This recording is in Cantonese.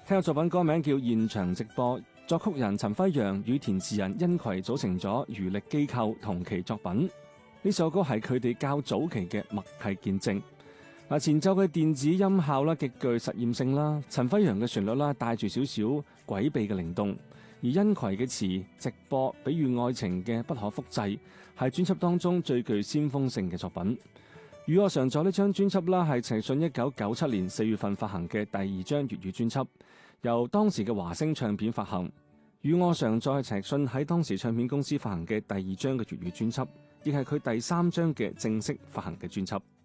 聽個作品歌名叫《現場直播》，作曲人陳輝陽與填詞人殷葵組成咗餘力機構同期作品。呢首歌係佢哋較早期嘅默契見證。前奏嘅電子音效啦，極具實驗性啦，陳輝陽嘅旋律啦，帶住少少詭秘嘅靈動，而殷葵嘅詞直播比喻愛情嘅不可複製，係專輯當中最具先鋒性嘅作品。與我常在呢張專輯啦，係陳奕迅1997年4月份發行嘅第2張粵語專輯，由當時嘅華星唱片發行。與我常在係陳奕迅喺當時唱片公司發行嘅第2張嘅粵語專輯，亦係佢第3張嘅正式發行嘅專輯。